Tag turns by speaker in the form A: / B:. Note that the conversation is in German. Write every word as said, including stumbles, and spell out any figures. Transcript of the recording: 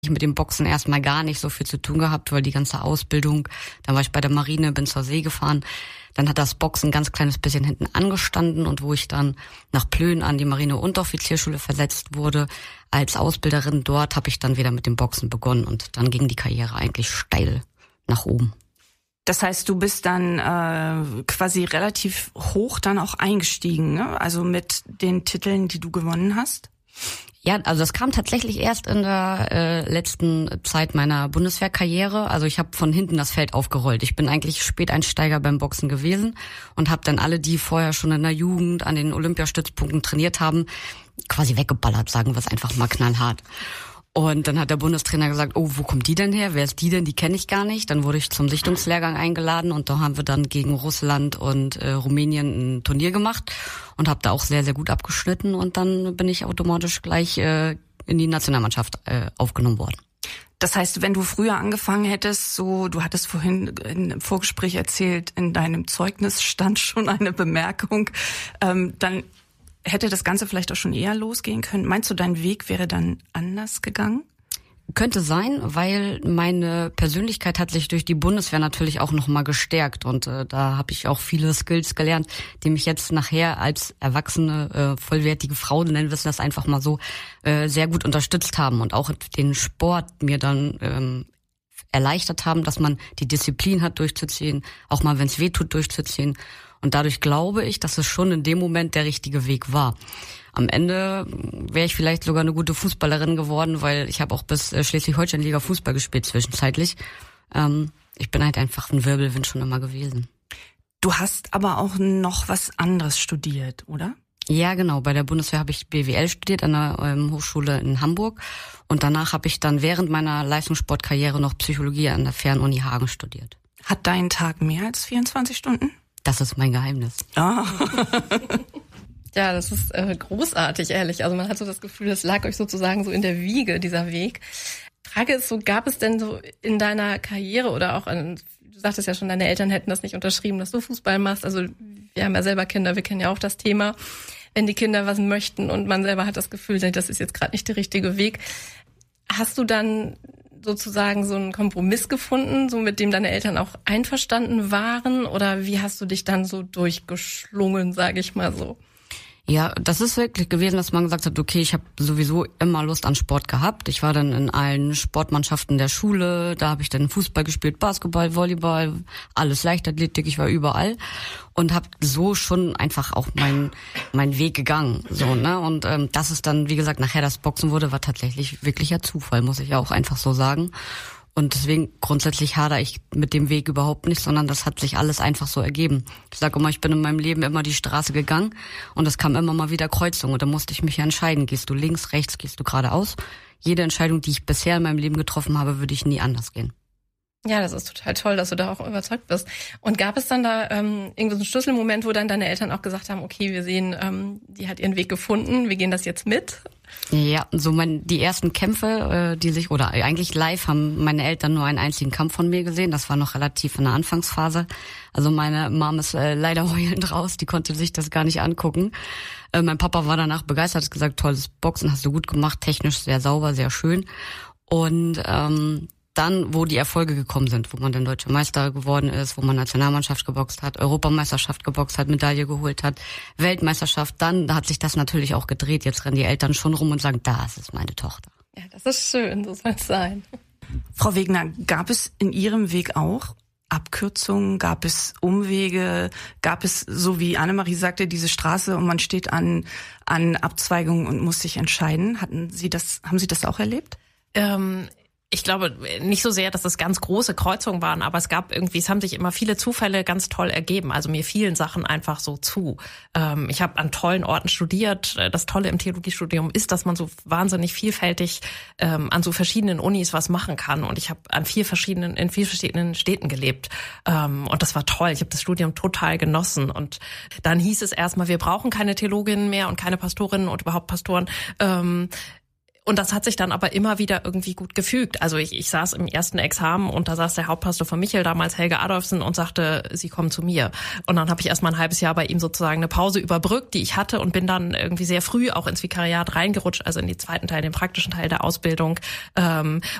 A: Ich mit dem Boxen erstmal gar nicht so viel zu tun gehabt, weil die ganze Ausbildung, dann war ich bei der Marine, bin zur See gefahren. Dann hat das Boxen ein ganz kleines bisschen hinten angestanden und wo ich dann nach Plön an die Marine-Unteroffizierschule versetzt wurde, als Ausbilderin dort habe ich dann wieder mit dem Boxen begonnen und dann ging die Karriere eigentlich steil nach oben.
B: Das heißt, du bist dann äh, quasi relativ hoch dann auch eingestiegen, ne? Also mit den Titeln, die du gewonnen hast?
A: Ja, also das kam tatsächlich erst in der äh, letzten Zeit meiner Bundeswehrkarriere. Also ich habe von hinten das Feld aufgerollt. Ich bin eigentlich Späteinsteiger beim Boxen gewesen und habe dann alle, die vorher schon in der Jugend an den Olympiastützpunkten trainiert haben, quasi weggeballert, sagen wir es einfach mal knallhart. Und dann hat der Bundestrainer gesagt, oh, wo kommt die denn her? Wer ist die denn? Die kenne ich gar nicht. Dann wurde ich zum Sichtungslehrgang eingeladen und da haben wir dann gegen Russland und äh, Rumänien ein Turnier gemacht und habe da auch sehr, sehr gut abgeschnitten und dann bin ich automatisch gleich äh, in die Nationalmannschaft äh, aufgenommen worden.
B: Das heißt, wenn du früher angefangen hättest, so, du hattest vorhin im Vorgespräch erzählt, in deinem Zeugnis stand schon eine Bemerkung, ähm, dann hätte das Ganze vielleicht auch schon eher losgehen können. Meinst du, dein Weg wäre dann anders gegangen?
A: Könnte sein, weil meine Persönlichkeit hat sich durch die Bundeswehr natürlich auch nochmal gestärkt und äh, da habe ich auch viele Skills gelernt, die mich jetzt nachher als erwachsene, äh, vollwertige Frau, nennen wir es das einfach mal so, äh, sehr gut unterstützt haben und auch den Sport mir dann ähm, erleichtert haben, dass man die Disziplin hat durchzuziehen, auch mal wenn es weh tut durchzuziehen. Und dadurch glaube ich, dass es schon in dem Moment der richtige Weg war. Am Ende wäre ich vielleicht sogar eine gute Fußballerin geworden, weil ich habe auch bis Schleswig-Holstein-Liga Fußball gespielt zwischenzeitlich. Ähm, ich bin halt einfach ein Wirbelwind schon immer gewesen.
B: Du hast aber auch noch was anderes studiert, oder?
A: Ja, genau. Bei der Bundeswehr habe ich B W L studiert an der ähm, Hochschule in Hamburg. Und danach habe ich dann während meiner Leistungssportkarriere noch Psychologie an der Fernuni Hagen studiert.
B: Hat dein Tag mehr als vierundzwanzig Stunden?
A: Das ist mein Geheimnis.
B: Ah.
C: Ja, das ist äh, großartig, ehrlich. Also man hat so das Gefühl, das lag euch sozusagen so in der Wiege, dieser Weg. Frage ist so, gab es denn so in deiner Karriere oder auch an, du sagtest ja schon, deine Eltern hätten das nicht unterschrieben, dass du Fußball machst. Also wir haben ja selber Kinder, wir kennen ja auch das Thema, wenn die Kinder was möchten und man selber hat das Gefühl, das ist jetzt gerade nicht der richtige Weg. Hast du dann sozusagen so einen Kompromiss gefunden, so mit dem deine Eltern auch einverstanden waren? Oder wie hast du dich dann so durchgeschlungen, sage ich mal so?
A: Ja, das ist wirklich gewesen, dass man gesagt hat, okay, ich habe sowieso immer Lust an Sport gehabt. Ich war dann in allen Sportmannschaften der Schule, da habe ich dann Fußball gespielt, Basketball, Volleyball, alles Leichtathletik, ich war überall und habe so schon einfach auch meinen mein Weg gegangen, so, ne? Und ähm, dass es dann, wie gesagt, nachher das Boxen wurde, war tatsächlich wirklicher Zufall, muss ich auch einfach so sagen. Und deswegen grundsätzlich hadere ich mit dem Weg überhaupt nicht, sondern das hat sich alles einfach so ergeben. Ich sage immer, ich bin in meinem Leben immer die Straße gegangen und es kam immer mal wieder Kreuzung und da musste ich mich entscheiden. Gehst du links, rechts, gehst du geradeaus? Jede Entscheidung, die ich bisher in meinem Leben getroffen habe, würde ich nie anders gehen.
C: Ja, das ist total toll, dass du da auch überzeugt bist. Und gab es dann da ähm, irgendwie so einen Schlüsselmoment, wo dann deine Eltern auch gesagt haben, okay, wir sehen, ähm, die hat ihren Weg gefunden, wir gehen das jetzt mit?
A: Ja, so mein, die ersten Kämpfe, äh, die sich, oder eigentlich live, haben meine Eltern nur einen einzigen Kampf von mir gesehen. Das war noch relativ in der Anfangsphase. Also meine Mom ist äh, leider heulend raus, die konnte sich das gar nicht angucken. Äh, mein Papa war danach begeistert, hat gesagt, tolles Boxen, hast du gut gemacht, technisch sehr sauber, sehr schön. Und ähm, dann, wo die Erfolge gekommen sind, wo man dann Deutscher Meister geworden ist, wo man Nationalmannschaft geboxt hat, Europameisterschaft geboxt hat, Medaille geholt hat, Weltmeisterschaft, dann da hat sich das natürlich auch gedreht. Jetzt rennen die Eltern schon rum und sagen, das ist meine Tochter.
C: Ja, das ist schön, so soll es sein.
B: Frau Wegner, gab es in Ihrem Weg auch Abkürzungen, gab es Umwege, gab es, so wie Annemarie sagte, diese Straße und man steht an, an Abzweigungen und muss sich entscheiden? Hatten Sie das, haben Sie das auch erlebt?
D: Ähm Ich glaube nicht so sehr, dass es ganz große Kreuzungen waren, aber es gab irgendwie, es haben sich immer viele Zufälle ganz toll ergeben. Also mir fielen Sachen einfach so zu. Ähm, ich habe an tollen Orten studiert. Das Tolle im Theologiestudium ist, dass man so wahnsinnig vielfältig ähm, an so verschiedenen Unis was machen kann. Und ich habe an vier verschiedenen, in vier verschiedenen Städten gelebt. Ähm, und das war toll. Ich habe das Studium total genossen. Und dann hieß es erstmal, wir brauchen keine Theologinnen mehr und keine Pastorinnen und überhaupt Pastoren. Ähm, Und das hat sich dann aber immer wieder irgendwie gut gefügt. Also ich, ich saß im ersten Examen und da saß der Hauptpastor von Michel, damals Helge Adolfsen, und sagte, Sie kommen zu mir. Und dann habe ich erst mal ein halbes Jahr bei ihm sozusagen eine Pause überbrückt, die ich hatte, und bin dann irgendwie sehr früh auch ins Vikariat reingerutscht, also in den zweiten Teil, den praktischen Teil der Ausbildung. Ähm,